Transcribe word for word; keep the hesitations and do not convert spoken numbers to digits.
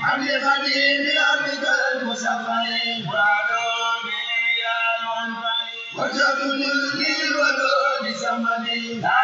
عبد الخديم عبدك المصطفى وعدوني يا المنفي وجبت لي ودود سمدي